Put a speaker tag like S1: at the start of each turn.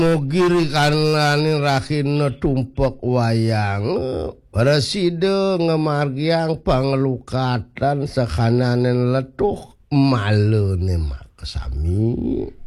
S1: ngogiri kanlani rakin tumpek wayang reside ngemargiang pangelukatan sekananen letuh malene mak kesami